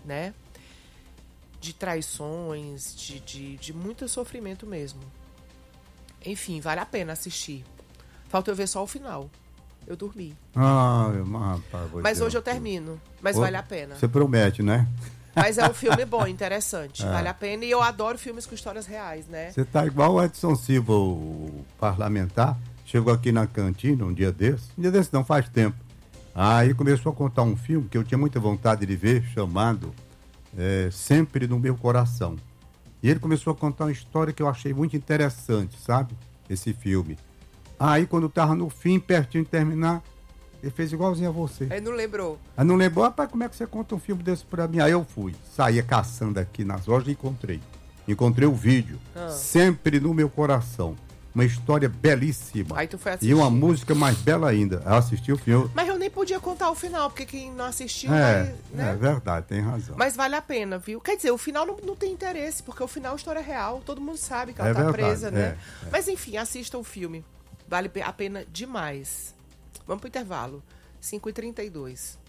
né? De traições, de muito sofrimento mesmo. Enfim, vale a pena assistir. Falta eu ver só o final. Eu dormi. Mas hoje eu termino. Mas vale a pena. Você promete, né? Mas é um filme bom, interessante. Vale a pena. E eu adoro filmes com histórias reais, né? Você tá igual o Edson Silva, o parlamentar. Chegou aqui na cantina um dia desse. Um dia desse não, faz tempo. Aí começou a contar um filme que eu tinha muita vontade de ver, chamado Sempre no Meu Coração. E ele começou a contar uma história que eu achei muito interessante, sabe? Esse filme. Aí quando tava no fim, pertinho de terminar, ele fez igualzinho a você. Aí não lembrou. Aí não lembrou, rapaz, como é que você conta um filme desse pra mim? Aí eu fui, saía caçando aqui nas lojas e encontrei. Encontrei o vídeo, Sempre no Meu Coração. Uma história belíssima. Aí tu foi assistir. E uma música mais bela ainda. Eu assisti o filme. Mas eu nem podia contar o final, porque quem não assistiu né? É verdade, tem razão. Mas vale a pena, viu? Quer dizer, o final não tem interesse, porque o final é história real. Todo mundo sabe que ela tá verdade, presa, né? Mas enfim, assista o filme. Vale a pena demais. Vamos pro intervalo. 5h32.